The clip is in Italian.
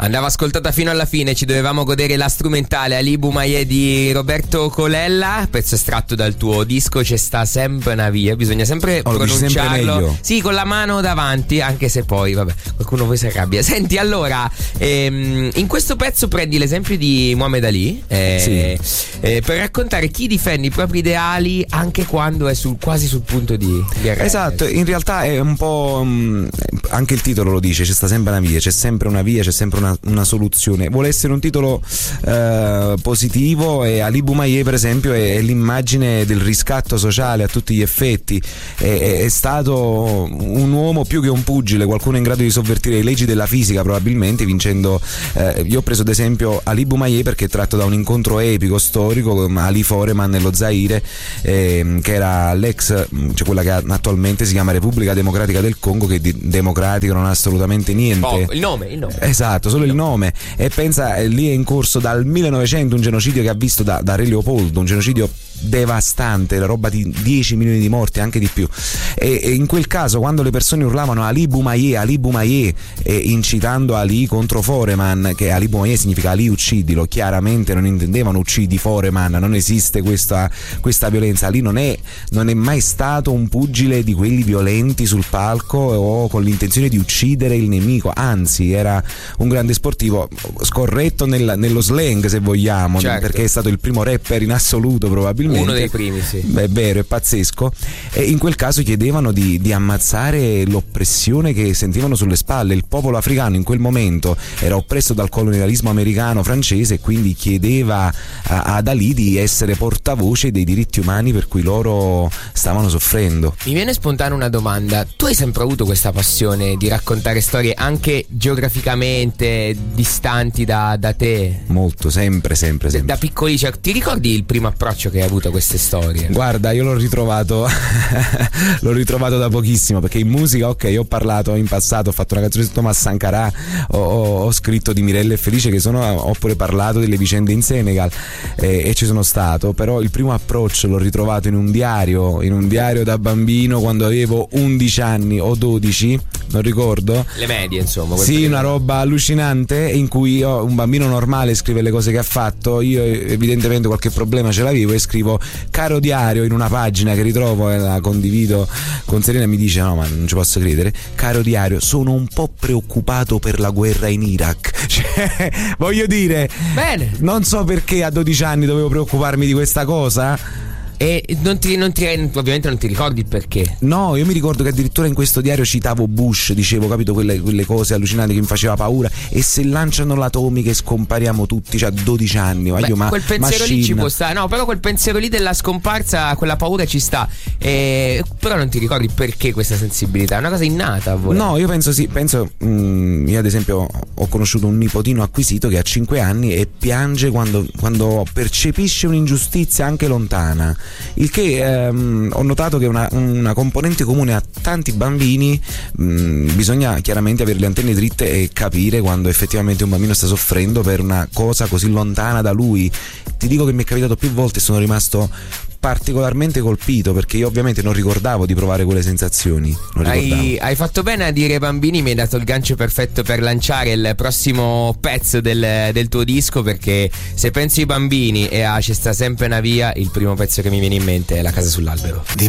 Andava ascoltata fino alla fine, ci dovevamo godere la strumentale Ali Boumaier di Roberto Colella, pezzo estratto dal tuo disco C'è sta sempre una via, bisogna sempre pronunciarlo sempre sì, con la mano davanti, anche se poi vabbè, qualcuno poi si arrabbia. Senti, allora in questo pezzo prendi l'esempio di Muhammad Ali per raccontare chi difende i propri ideali anche quando è quasi sul punto di arresto. Esatto, in realtà è un po' anche il titolo lo dice, c'è sta sempre una via, c'è sempre una via, c'è sempre una soluzione. Vuole essere un titolo positivo, e Ali Boumaier per esempio è l'immagine del riscatto sociale a tutti gli effetti. È stato un uomo più che un pugile, qualcuno in grado di sovvertire le leggi della fisica probabilmente, vincendo io ho preso ad esempio Ali Boumaier perché è tratto da un incontro epico storico con Ali Foreman nello Zaire, che era cioè quella che attualmente si chiama Repubblica Democratica del Congo, che di democratico non ha assolutamente niente. Il nome. Esatto, solo il nome. E pensa, lì è in corso dal 1900 un genocidio che ha visto da Re Leopoldo, un genocidio devastante, la roba di 10 milioni di morti, anche di più. E in quel caso, quando le persone urlavano Ali Boumaier, incitando Ali contro Foreman, che Ali Boumaier significa Ali uccidilo, chiaramente non intendevano uccidi Foreman, non esiste questa violenza. Ali non è mai stato un pugile di quelli violenti sul palco o con l'intenzione di uccidere il nemico, anzi era un grande sportivo, scorretto nello slang se vogliamo, certo, perché è stato il primo rapper in assoluto probabilmente, uno dei primi, sì. È vero, è pazzesco. E in quel caso chiedevano di ammazzare l'oppressione che sentivano sulle spalle. Il popolo africano in quel momento era oppresso dal colonialismo americano, francese, e quindi chiedeva ad Ali di essere portavoce dei diritti umani per cui loro stavano soffrendo. Mi viene spontanea una domanda: tu hai sempre avuto questa passione di raccontare storie anche geograficamente distanti da te? Molto, sempre. Da piccoli, cioè, ti ricordi il primo approccio che hai avuto a queste storie? Guarda, io l'ho ritrovato da pochissimo, perché in musica, ok, ho parlato in passato, ho fatto una canzone su Thomas Sankara, ho scritto di Mirella e Felice, ho pure parlato delle vicende in Senegal, e ci sono stato, però il primo approccio l'ho ritrovato in un diario da bambino, quando avevo 11 anni o 12, non ricordo, le medie insomma. Sì, una roba allucinante, in cui un bambino normale scrive le cose che ha fatto, io evidentemente qualche problema ce l'avevo e scrivo caro diario in una pagina che ritrovo e la condivido con Serena, e mi dice no, ma non ci posso credere, caro diario, sono un po' preoccupato per la guerra in Iraq. Cioè, voglio dire, bene, non so perché a 12 anni dovevo preoccuparmi di questa cosa. E ovviamente non ti ricordi il perché? No, io mi ricordo che addirittura in questo diario citavo Bush, dicevo, capito, quelle cose allucinanti che mi faceva paura. E se lanciano l'atomica e scompariamo tutti, cioè a 12 anni. Quel pensiero lì ci può stare. No, però quel pensiero lì della scomparsa, quella paura ci sta. Però non ti ricordi perché questa sensibilità? È una cosa innata a voi? No, io penso io ad esempio ho conosciuto un nipotino acquisito che ha 5 anni e piange quando percepisce un'ingiustizia anche lontana. Il che ho notato che una componente comune a tanti bambini, bisogna chiaramente avere le antenne dritte e capire quando effettivamente un bambino sta soffrendo per una cosa così lontana da lui. Ti dico che mi è capitato più volte e sono rimasto particolarmente colpito, perché io ovviamente non ricordavo di provare quelle sensazioni. Hai fatto bene a dire bambini, mi hai dato il gancio perfetto per lanciare il prossimo pezzo del tuo disco, perché se pensi ai bambini e a C'è sta sempre una via, il primo pezzo che mi viene in mente è La casa sull'albero.